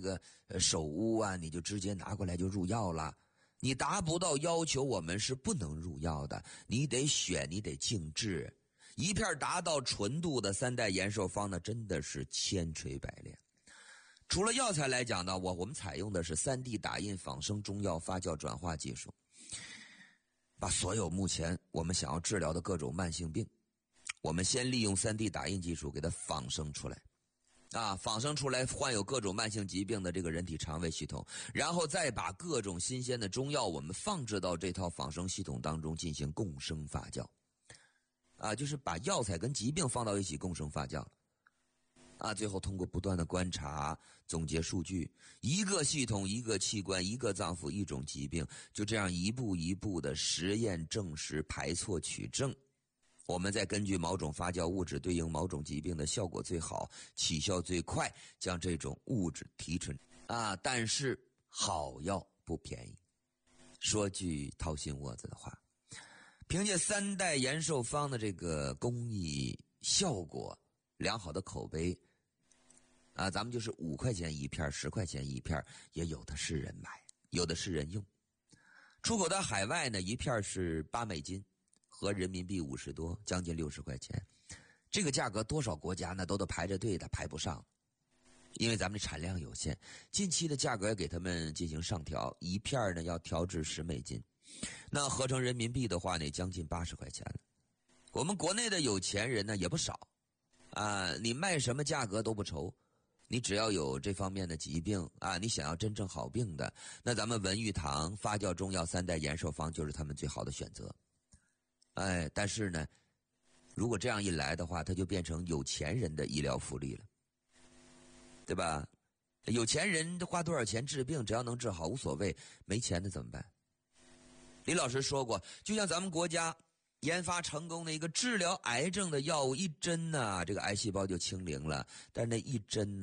个手污啊，你就直接拿过来就入药了。你达不到要求，我们是不能入药的。你得选，你得静置。一片达到纯度的三代延寿方呢，真的是千锤百炼。除了药材来讲呢，我们采用的是 3D 打印仿生中药发酵转化技术，把所有目前我们想要治疗的各种慢性病，我们先利用 3D 打印技术给它仿生出来。仿生出来患有各种慢性疾病的这个人体肠胃系统，然后再把各种新鲜的中药我们放置到这套仿生系统当中进行共生发酵。就是把药材跟疾病放到一起共生发酵了。最后通过不断的观察总结数据，一个系统一个器官一个脏腑一种疾病，就这样一步一步的实验证实排错取证，我们再根据某种发酵物质对应某种疾病的效果最好起效最快，将这种物质提纯。但是好药不便宜，说句掏心窝子的话，凭借三代延寿方的这个工艺效果良好的口碑咱们就是5块钱一片10块钱一片也有的是人买，有的是人用。出口到海外呢，一片是8美金，合人民币50多，将近60块钱。这个价格多少国家呢都排着队的，排不上，因为咱们的产量有限。近期的价格也给他们进行上调，一片呢要调至10美金，那合成人民币的话呢，将近80块钱了。我们国内的有钱人呢也不少你卖什么价格都不愁，你只要有这方面的疾病你想要真正好病的，那咱们文玉堂发酵中药三代延寿方就是他们最好的选择。但是呢，如果这样一来的话，它就变成有钱人的医疗福利了，对吧？有钱人花多少钱治病，只要能治好无所谓，没钱的怎么办？李老师说过，就像咱们国家研发成功的一个治疗癌症的药物，一针这个癌细胞就清零了，但是那一针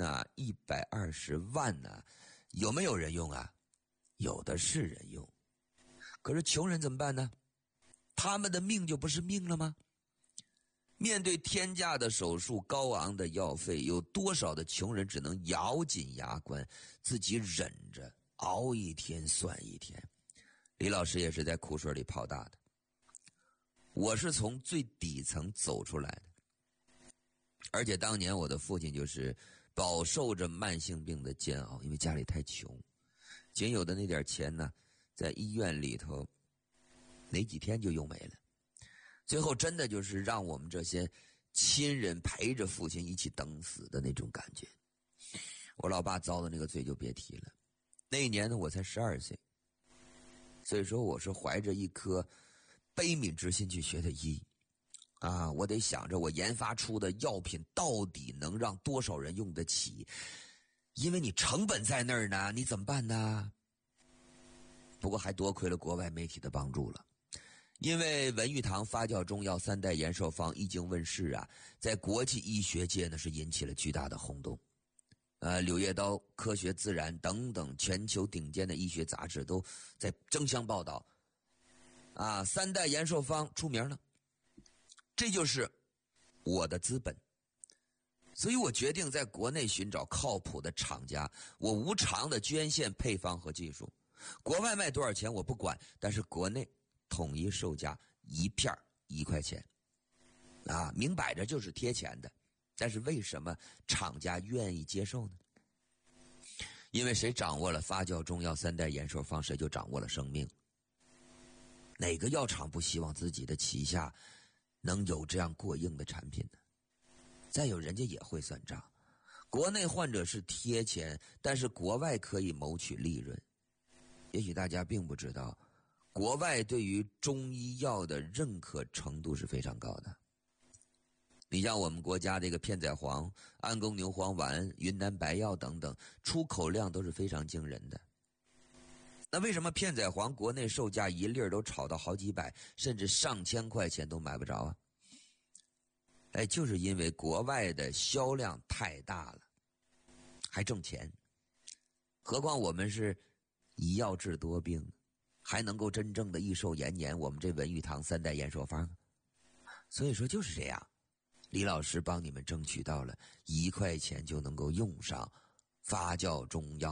120万有没有人用有的是人用。可是穷人怎么办呢？他们的命就不是命了吗？面对天价的手术、高昂的药费，有多少的穷人只能咬紧牙关，自己忍着，熬一天算一天。李老师也是在苦水里泡大的，我是从最底层走出来的，而且当年我的父亲就是饱受着慢性病的煎熬，因为家里太穷，仅有的那点钱呢，在医院里头没几天就用没了。最后真的就是让我们这些亲人陪着父亲一起等死的那种感觉。我老爸遭的那个罪就别提了。那一年呢，我才12岁，所以说我是怀着一颗悲悯之心去学的医我得想着我研发出的药品到底能让多少人用得起，因为你成本在那儿呢，你怎么办呢？不过还多亏了国外媒体的帮助了，因为文玉堂发酵中药三代延寿方一经问世在国际医学界呢是引起了巨大的轰动。柳叶刀、科学自然等等全球顶尖的医学杂志都在争相报道三代延寿方出名了，这就是我的资本。所以我决定在国内寻找靠谱的厂家，我无偿的捐献配方和技术，国外卖多少钱我不管，但是国内统一售价一片1块钱明摆着就是贴钱的。但是为什么厂家愿意接受呢？因为谁掌握了发酵中药三代延寿方，谁就掌握了生命。哪个药厂不希望自己的旗下能有这样过硬的产品呢？再有，人家也会算账，国内患者是贴钱，但是国外可以谋取利润。也许大家并不知道，国外对于中医药的认可程度是非常高的。你像我们国家这个片仔癀、安宫牛黄丸、云南白药等等，出口量都是非常惊人的。那为什么片仔癀国内售价一粒都炒到好几百，甚至上千块钱都买不着就是因为国外的销量太大了，还挣钱。何况我们是以药治多病，还能够真正的益寿延年，我们这文玉堂三代延寿方。所以说就是这样，李老师帮你们争取到了1块钱就能够用上发酵中药